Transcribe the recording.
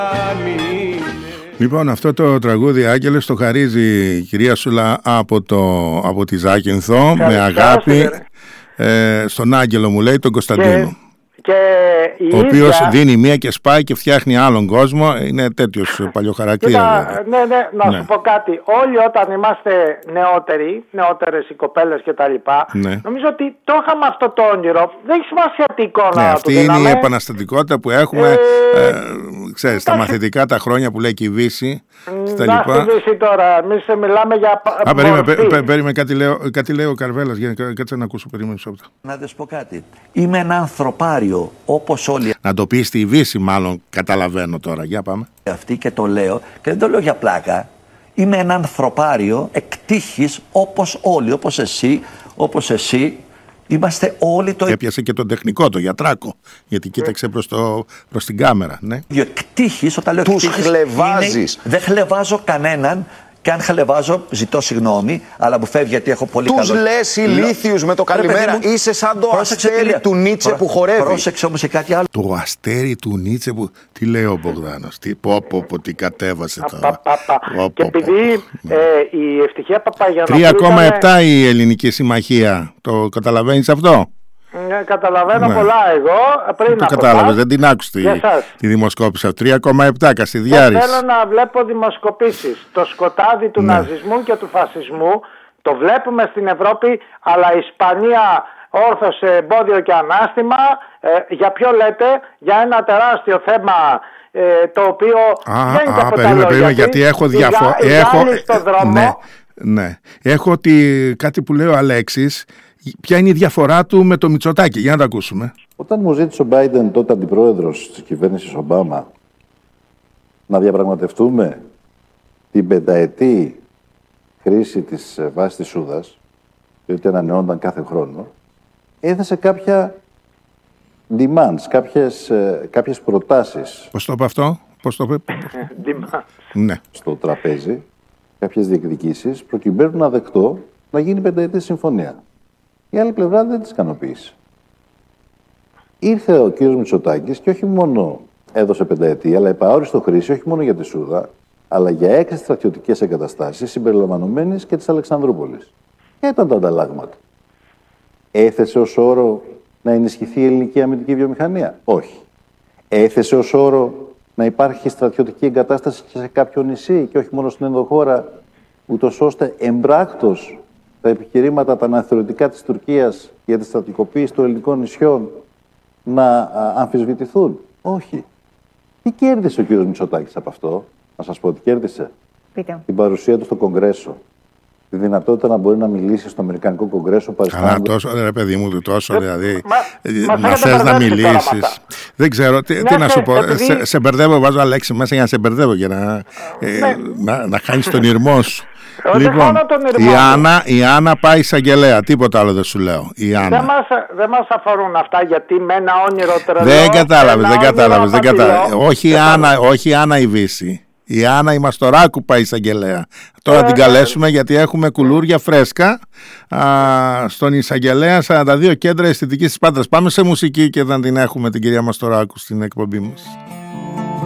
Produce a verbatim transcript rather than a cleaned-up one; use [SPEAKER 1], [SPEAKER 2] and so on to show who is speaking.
[SPEAKER 1] Λοιπόν, αυτό το τραγούδι, Άγγελες, το χαρίζει η κυρία Σούλα από, το, από τη Ζάκυνθο με αγάπη ε, στον Άγγελο, μου λέει, τον Κωνσταντίνο. Και...
[SPEAKER 2] Και
[SPEAKER 1] ο οποίος ίδια... δίνει μία και σπάει και φτιάχνει άλλον κόσμο. Είναι τέτοιος παλιοχαρακτήρα.
[SPEAKER 2] Ναι, ναι, να ναι. σου πω κάτι. Όλοι όταν είμαστε νεότεροι, νεότερες οι κοπέλες και τα λοιπά, ναι. νομίζω ότι το είχαμε αυτό το όνειρο. Δεν έχει σημασία τι εικόνα.
[SPEAKER 1] Ναι, αυτή είναι η επαναστατικότητα που έχουμε. Ε, ε, ξέρεις, τα μαθητικά τα χρόνια που λέει και η Βύση. Στα
[SPEAKER 2] να
[SPEAKER 1] λοιπά.
[SPEAKER 2] στη Βύση τώρα. Εμείς μιλάμε για.
[SPEAKER 1] Α, περίμενε, πέ, περίμενε, κάτι λέω, κάτι λέει ο Καρβέλας. Κάτσε να ακούσω, περίμενε.
[SPEAKER 3] Να δες πω κάτι. Είμαι ένα ανθρωπάριο όπως όλοι.
[SPEAKER 1] Να το πει στη Βύση, μάλλον καταλαβαίνω τώρα. Για πάμε.
[SPEAKER 3] Αυτή και το λέω, και δεν το λέω για πλάκα. Είμαι ένα ανθρωπάριο εκτύχης όπως όλοι, όπως εσύ, όπως εσύ. Είμαστε όλοι το.
[SPEAKER 1] Έπιασε και τον τεχνικό, το γιατράκο. Γιατί κοίταξε προς, το, προς την κάμερα. Ναι.
[SPEAKER 3] Εκτύχης, όταν λέω
[SPEAKER 4] τους χλεβάζεις.
[SPEAKER 3] Είναι, δεν χλεβάζω κανέναν. Και αν χλεβάζω, ζητώ συγγνώμη, αλλά μου φεύγει γιατί έχω πολύ
[SPEAKER 4] τους
[SPEAKER 3] καλό.
[SPEAKER 4] Τους λες ηλίθιους με το καλημέρα. Μου... Είσαι σαν το πρόσεξε, αστέρι του Νίτσε Προ... που χορεύει.
[SPEAKER 3] Πρόσεξε όμως και κάτι άλλο.
[SPEAKER 1] Το αστέρι του Νίτσε που. Τι λέει ο Μπογδάνος. Τι πω, πω, πω, τι κατέβασε τώρα.
[SPEAKER 2] Πα, πα, πα. Πω, και επειδή ε, η Ευτυχία Παπαγιαννόπουλου.
[SPEAKER 1] τρία κόμμα επτά ήταν... η Ελληνική Συμμαχία. Το καταλαβαίνεις αυτό?
[SPEAKER 2] Ναι, καταλαβαίνω ναι. πολλά εγώ. Πριν
[SPEAKER 1] το κατάλαβες, δεν την άκουσα τη, τη δημοσκόπηση. τρία κόμμα επτά Κασιδιάρης.
[SPEAKER 2] Θέλω να βλέπω δημοσκοπήσεις. Το σκοτάδι του ναι. ναζισμού και του φασισμού το βλέπουμε στην Ευρώπη, αλλά η Ισπανία όρθωσε εμπόδιο και ανάστημα. Ε, για ποιο λέτε? Για ένα τεράστιο θέμα ε, το οποίο
[SPEAKER 1] α,
[SPEAKER 2] δεν είναι
[SPEAKER 1] α,
[SPEAKER 2] από
[SPEAKER 1] περίμενε,
[SPEAKER 2] τα
[SPEAKER 1] περίμενε, γιατί έχω διαφορά. Έχω...
[SPEAKER 2] δρόμο.
[SPEAKER 1] Ναι, ναι. Έχω ότι κάτι που λέει ο Αλέξης. Ποια είναι η διαφορά του με το Μητσοτάκη? Για να τα ακούσουμε.
[SPEAKER 5] Όταν μου ζήτησε ο Μπάιντεν, τότε αντιπρόεδρος της κυβέρνησης Ομπάμα, να διαπραγματευτούμε την πενταετή χρήση της βάσης της Σούδας, διότι ανανεώνταν κάθε χρόνο, έθεσε κάποια demands, κάποιες, κάποιες προτάσεις.
[SPEAKER 1] Πώς το είπε αυτό? Πώς το είπε?
[SPEAKER 5] Ναι. Στο τραπέζι, κάποιες διεκδικήσεις, προκειμένου να δεκτώ να γίνει πενταετή συμφωνία. Η άλλη πλευρά δεν τις ικανοποίησε. Ήρθε ο κύριος Μητσοτάκης και όχι μόνο έδωσε πενταετία, αλλά επαόριστο χρήση όχι μόνο για τη Σούδα, αλλά για έξι στρατιωτικές εγκαταστάσεις συμπεριλαμβανομένης και της Αλεξανδρούπολης. Ποια ήταν τα ανταλλάγματα? Έθεσε ως όρο να ενισχυθεί η ελληνική αμυντική βιομηχανία? Όχι. Έθεσε ως όρο να υπάρχει στρατιωτική εγκατάσταση και σε κάποιο νησί και όχι μόνο στην ενδοχώρα, ούτως ώστε εμπράκτος τα επιχειρήματα, τα αναθεωρητικά της Τουρκίας για τη στρατικοποίηση των ελληνικών νησιών να α, αμφισβητηθούν? Όχι. Τι κέρδισε ο κύριος Μητσοτάκης από αυτό? Να σας πω τι κέρδισε.
[SPEAKER 6] Πείτε.
[SPEAKER 5] Την παρουσία του στο Κογκρέσο. Τη δυνατότητα να μπορεί να μιλήσει στο Αμερικανικό Κογκρέσο.
[SPEAKER 1] Καλά, τόσο, ρε παιδί μου, τόσο δηλαδή. Μα, να θες να μιλήσεις. Δεν ξέρω, τι, τι να σου πω. Επειδή... Σε, σε μπερδεύω, βάζω Αλέξη μέσα για να σε μπερδεύω για να, ε, να, να χάνεις τον ήρμό σου. Λοιπόν, η Άννα, η Άννα πάει εισαγγελέα, τίποτα άλλο δεν σου λέω. Η Άννα.
[SPEAKER 2] Δεν μας, δεν μας αφορούν αυτά, γιατί με ένα όνειρο τρελό.
[SPEAKER 1] Δεν κατάλαβες, δεν κατάλαβες. Δεν κατάλαβες. Όχι η Άννα, όχι η Άννα η Βύση. Η Άννα η Μαστοράκου πάει εισαγγελέα. Τώρα ε, την καλέσουμε γιατί έχουμε κουλούρια φρέσκα α, στον εισαγγελέα σαράντα δύο κέντρα αισθητικής της Πάτρας. Πάμε σε μουσική και θα την έχουμε την κυρία Μαστοράκου στην εκπομπή μας.